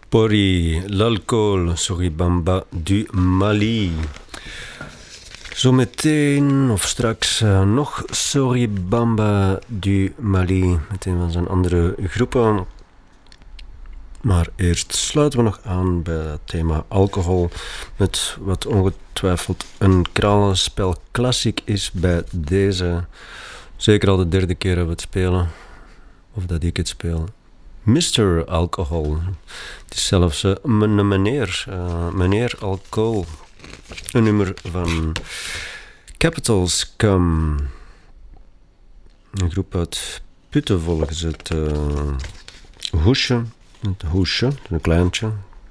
Pori, l'alcool, Soribamba du Mali. Zometeen of straks nog Soribamba du Mali met een van zijn andere groepen. Maar eerst sluiten we nog aan bij het thema alcohol met wat ongetwijfeld een kralenspel klassiek is bij deze. Zeker al de derde keer dat we het spelen, of dat ik het speel. Mr. Alcohol. Het is zelfs meneer Alcohol. Een nummer van Capital Scum. Een groep uit Putten volgens het hoesje. Het hoesje, een kleintje.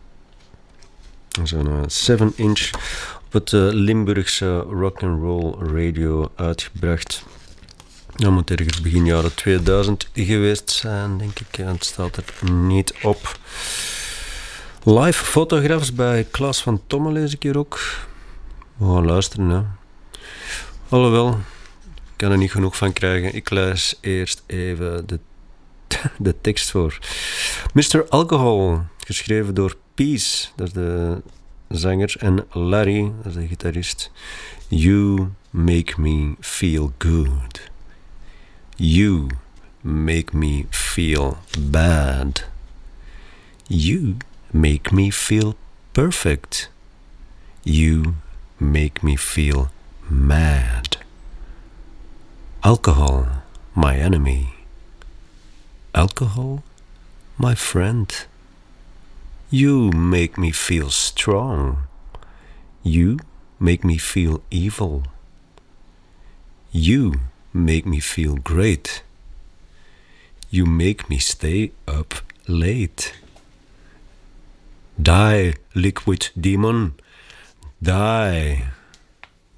Zo'n 7-inch op het Limburgse rock'n'roll radio uitgebracht. Dat moet ergens begin jaren 2000 geweest zijn, denk ik. Het staat er niet op. Live fotograafs bij Klaas van Tomme lees ik hier ook. We gaan luisteren, hè. Alhoewel, ik kan er niet genoeg van krijgen. Ik lees eerst even de tekst voor. Mr. Alcohol, geschreven door Peace, dat is de zanger, en Larry, dat is de gitarist. You make me feel good. You make me feel bad. You make me feel perfect. You make me feel mad. Alcohol, my enemy. Alcohol, my friend. You make me feel strong. You make me feel evil. You make me feel great. You make me stay up late. Die, liquid demon, die.